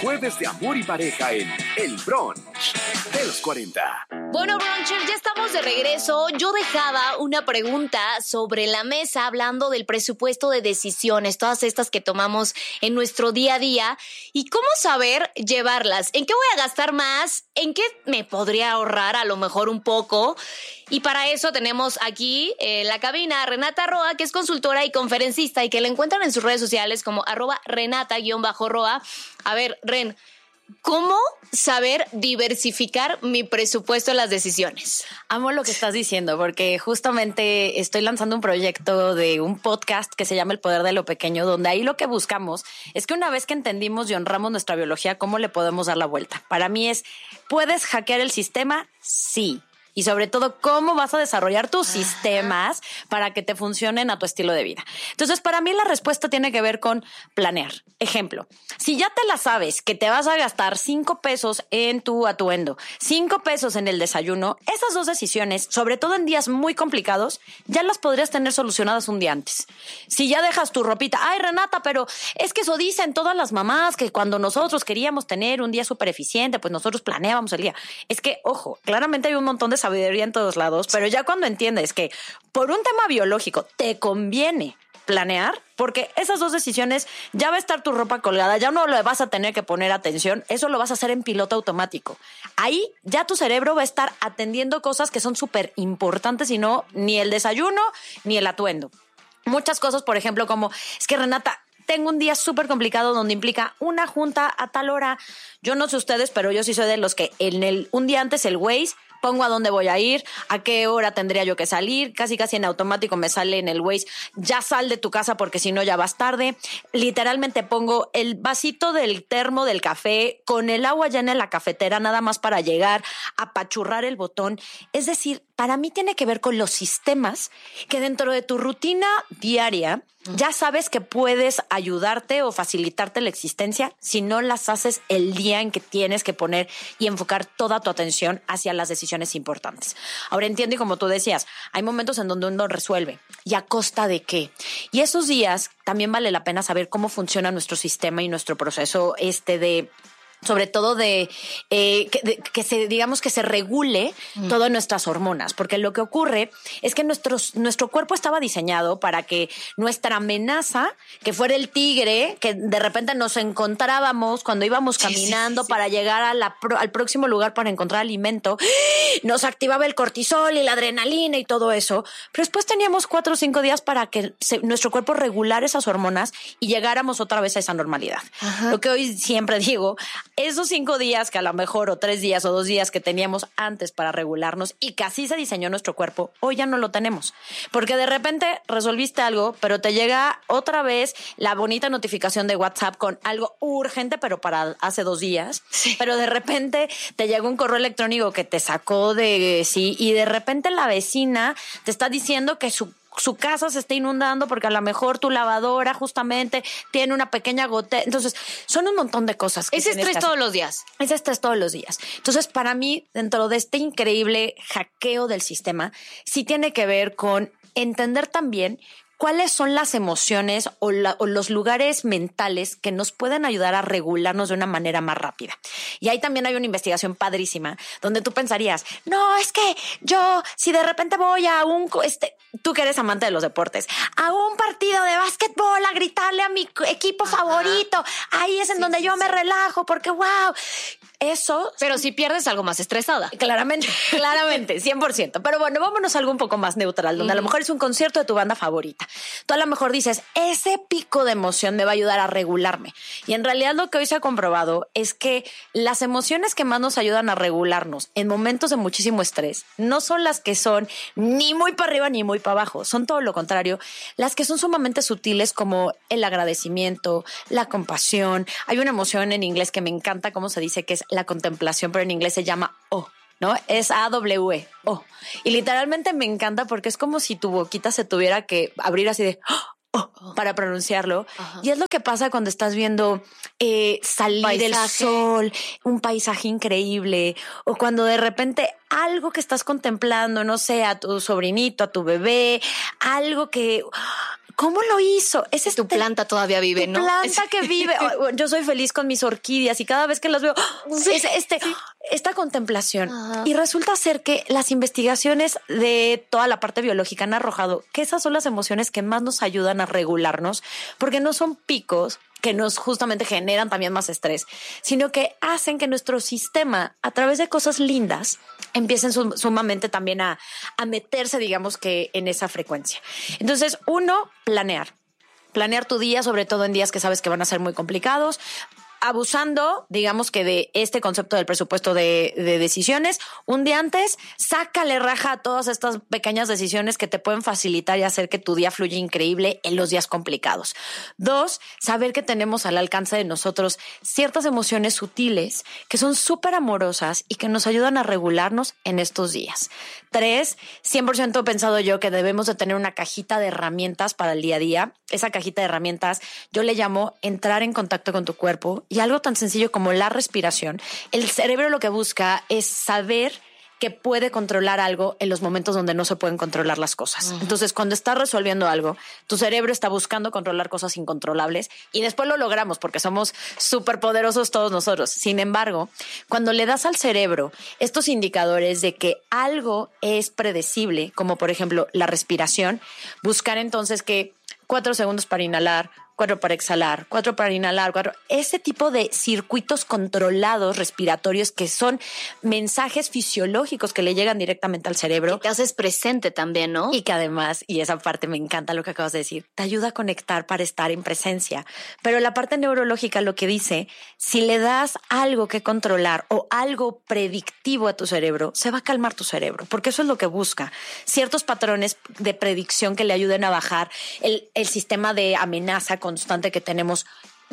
jueves de amor y pareja en El Brunch de los 40. Bueno, Brunchers, ya estamos de regreso. Yo dejaba una pregunta sobre la mesa hablando del presupuesto de decisiones, todas estas que tomamos en nuestro día a día y cómo saber llevarlas. ¿En qué voy a gastar más? ¿En qué me podría ahorrar a lo mejor un poco? Y para eso tenemos aquí en la cabina a Renata Roa, que es consultora y conferencista y que la encuentran en sus redes sociales como @Renata_Roa. A ver, Ren, ¿cómo saber diversificar mi presupuesto en las decisiones? Amo lo que estás diciendo porque justamente estoy lanzando un proyecto de un podcast que se llama El Poder de lo Pequeño, donde ahí lo que buscamos es que una vez que entendimos y honramos nuestra biología, ¿cómo le podemos dar la vuelta? Para mí es, ¿puedes hackear el sistema? Sí. Y sobre todo, ¿cómo vas a desarrollar tus sistemas para que te funcionen a tu estilo de vida? Entonces, para mí la respuesta tiene que ver con planear. Ejemplo, si ya te la sabes que te vas a gastar 5 pesos en tu atuendo, 5 pesos en el desayuno, esas dos decisiones, sobre todo en días muy complicados, ya las podrías tener solucionadas un día antes. Si ya dejas tu ropita, ay Renata, pero es que eso dicen todas las mamás, que cuando nosotros queríamos tener un día súper eficiente, pues nosotros planeábamos el día. Es que, ojo, claramente hay un montón de sabiduría en todos lados, pero ya cuando entiendes que por un tema biológico te conviene planear, porque esas dos decisiones, ya va a estar tu ropa colgada, ya no le vas a tener que poner atención, eso lo vas a hacer en piloto automático. Ahí ya tu cerebro va a estar atendiendo cosas que son súper importantes y no ni el desayuno ni el atuendo. Muchas cosas, por ejemplo, como, es que Renata, tengo un día súper complicado donde implica una junta a tal hora. Yo no sé ustedes, pero yo sí soy de los que un día antes el Waze pongo a dónde voy a ir, a qué hora tendría yo que salir, casi en automático me sale en el Waze, ya sal de tu casa porque si no ya vas tarde. Literalmente pongo el vasito del termo del café con el agua ya en la cafetera nada más para llegar, apachurrar el botón. Es decir, para mí tiene que ver con los sistemas que dentro de tu rutina diaria ya sabes que puedes ayudarte o facilitarte la existencia si no las haces el día en que tienes que poner y enfocar toda tu atención hacia las decisiones importantes. Ahora entiendo, y como tú decías, hay momentos en donde uno resuelve. ¿Y a costa de qué? Y esos días también vale la pena saber cómo funciona nuestro sistema y nuestro proceso sobre todo que se regule todas nuestras hormonas, porque lo que ocurre es que nuestro cuerpo estaba diseñado para que nuestra amenaza, que fuera el tigre, que de repente nos encontrábamos cuando íbamos caminando para llegar al próximo lugar para encontrar alimento, nos activaba el cortisol y la adrenalina y todo eso, pero después teníamos 4 o 5 días para que nuestro cuerpo regulara esas hormonas y llegáramos otra vez a esa normalidad. Ajá. Lo que hoy siempre digo, esos 5 días que a lo mejor, o 3 días o 2 días que teníamos antes para regularnos y que así se diseñó nuestro cuerpo, hoy ya no lo tenemos. Porque de repente resolviste algo, pero te llega otra vez la bonita notificación de WhatsApp con algo urgente, pero para hace 2 días. Sí. Pero de repente te llega un correo electrónico que te sacó y de repente la vecina te está diciendo que su casa se está inundando porque a lo mejor tu lavadora justamente tiene una pequeña gotera. Entonces, son un montón de cosas. Ese estrés todos los días. Ese estrés todos los días. Entonces, para mí, dentro de este increíble hackeo del sistema, sí tiene que ver con entender también cuáles son las emociones o los lugares mentales que nos pueden ayudar a regularnos de una manera más rápida. Y ahí también hay una investigación padrísima donde tú pensarías, no, es que yo, si de repente voy a tú que eres amante de los deportes, a un partido de básquetbol a gritarle a mi equipo favorito, ahí es en donde yo me relajo porque wow, eso... Pero si pierdes algo más estresada. Claramente, 100%. Pero bueno, vámonos a algo un poco más neutral, donde a lo mejor es un concierto de tu banda favorita. Tú a lo mejor dices, ese pico de emoción me va a ayudar a regularme. Y en realidad lo que hoy se ha comprobado es que las emociones que más nos ayudan a regularnos en momentos de muchísimo estrés no son las que son ni muy para arriba ni muy para abajo. Son todo lo contrario. Las que son sumamente sutiles como el agradecimiento, la compasión. Hay una emoción en inglés que me encanta cómo se dice que es la contemplación, pero en inglés se llama O. ¿No? Es AWE, O. Y literalmente me encanta porque es como si tu boquita se tuviera que abrir así de para pronunciarlo. Ajá. Y es lo que pasa cuando estás viendo salir el sol, un paisaje increíble, o cuando de repente algo que estás contemplando, no sé, a tu sobrinito, a tu bebé, algo que ¿cómo lo hizo? Es tu planta todavía vive, ¿no? Tu planta que vive. Yo soy feliz con mis orquídeas y cada vez que las veo, es esta contemplación. Ajá. Y resulta ser que las investigaciones de toda la parte biológica han arrojado que esas son las emociones que más nos ayudan a regularnos, porque no son picos que nos justamente generan también más estrés, sino que hacen que nuestro sistema, a través de cosas lindas, empiecen sumamente también a meterse, digamos que en esa frecuencia. Entonces, uno, planear tu día, sobre todo en días que sabes que van a ser muy complicados, abusando, digamos que de este concepto del presupuesto de decisiones. Un día antes, sácale raja a todas estas pequeñas decisiones que te pueden facilitar y hacer que tu día fluya increíble en los días complicados. 2, saber que tenemos al alcance de nosotros ciertas emociones sutiles que son súper amorosas y que nos ayudan a regularnos en estos días. 3, 100% he pensado yo que debemos de tener una cajita de herramientas para el día a día. Esa cajita de herramientas yo le llamo entrar en contacto con tu cuerpo. Y algo tan sencillo como la respiración. El cerebro lo que busca es saber que puede controlar algo en los momentos donde no se pueden controlar las cosas. Entonces, cuando estás resolviendo algo, tu cerebro está buscando controlar cosas incontrolables y después lo logramos porque somos súper poderosos todos nosotros. Sin embargo, cuando le das al cerebro estos indicadores de que algo es predecible, como por ejemplo la respiración, buscar entonces que 4 segundos para inhalar, 4 para exhalar, 4 para inhalar, 4. Ese tipo de circuitos controlados respiratorios que son mensajes fisiológicos que le llegan directamente al cerebro. Que te haces presente también, ¿no? Y que además, y esa parte me encanta lo que acabas de decir, te ayuda a conectar para estar en presencia. Pero la parte neurológica lo que dice, si le das algo que controlar o algo predictivo a tu cerebro, se va a calmar tu cerebro, porque eso es lo que busca. Ciertos patrones de predicción que le ayuden a bajar el sistema de amenaza constante que tenemos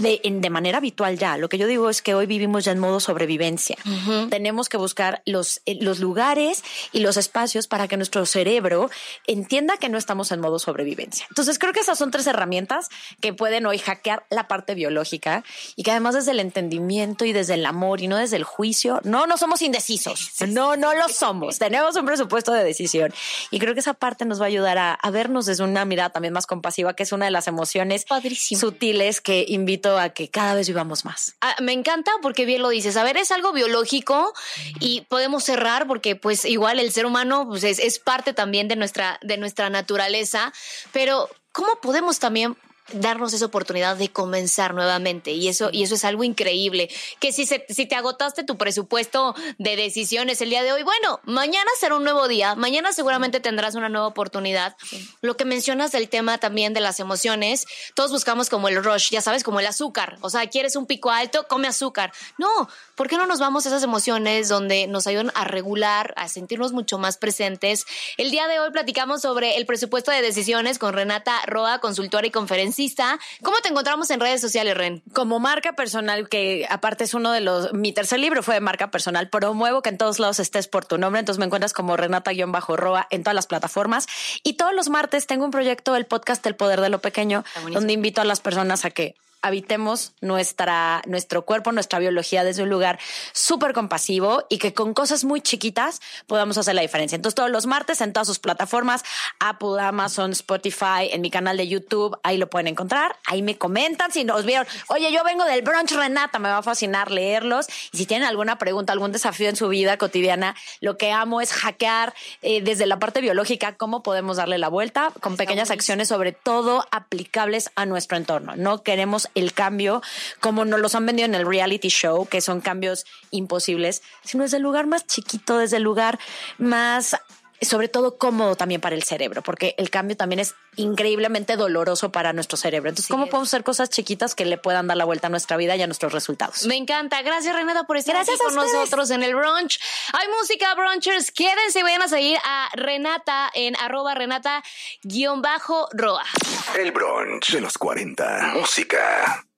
de manera habitual ya. Lo que yo digo es que hoy vivimos ya en modo sobrevivencia. Tenemos que buscar los lugares y los espacios para que nuestro cerebro entienda que no estamos en modo sobrevivencia. Entonces creo que esas son 3 herramientas que pueden hoy hackear la parte biológica y que además desde el entendimiento y desde el amor y no desde el juicio, no somos indecisos. No lo somos. Tenemos un presupuesto de decisión y creo que esa parte nos va a ayudar a vernos desde una mirada también más compasiva, que es una de las emociones sutiles que invito a que cada vez vivamos más. Me encanta porque bien lo dices. A ver, es algo biológico y podemos cerrar porque pues igual el ser humano pues, es parte también de nuestra naturaleza, pero ¿cómo podemos también darnos esa oportunidad de comenzar nuevamente? Y eso es algo increíble. Que si te agotaste tu presupuesto de decisiones el día de hoy, bueno, mañana será un nuevo día, mañana seguramente tendrás una nueva oportunidad. Sí. Lo que mencionas del tema también de las emociones, todos buscamos como el rush, ya sabes, como el azúcar. O sea, ¿quieres un pico alto? Come azúcar. No, ¿por qué no nos vamos a esas emociones donde nos ayudan a regular, a sentirnos mucho más presentes? El día de hoy platicamos sobre el presupuesto de decisiones con Renata Roa, consultora y conferencista. ¿Cómo te encontramos en redes sociales, Ren? Como marca personal, que aparte es uno de mi tercer libro fue de marca personal. Promuevo que en todos lados estés por tu nombre. Entonces me encuentras como Renata-Roa en todas las plataformas. Y todos los martes tengo un proyecto, el podcast El Poder de lo Pequeño, donde invito a las personas a que habitemos nuestro cuerpo, nuestra biología desde un lugar súper compasivo y que con cosas muy chiquitas podamos hacer la diferencia. Entonces todos los martes en todas sus plataformas, Apple, Amazon, Spotify, en mi canal de YouTube, ahí lo pueden encontrar. Ahí me comentan si nos vieron. Oye, yo vengo del brunch, Renata, me va a fascinar leerlos. Y si tienen alguna pregunta, algún desafío en su vida cotidiana, lo que amo es hackear desde la parte biológica cómo podemos darle la vuelta con pequeñas acciones, sobre todo aplicables a nuestro entorno. No queremos el cambio como nos los han vendido en el reality show, que son cambios imposibles, sino desde el lugar más chiquito, desde el lugar más, sobre todo cómodo también para el cerebro, porque el cambio también es increíblemente doloroso para nuestro cerebro. Entonces, ¿cómo podemos hacer cosas chiquitas que le puedan dar la vuelta a nuestra vida y a nuestros resultados? Me encanta. Gracias, Renata, por estar aquí con nosotros en el brunch. Hay música, brunchers. Quédense y vayan a seguir a Renata en @Renata_Roa. El brunch de los 40. Música.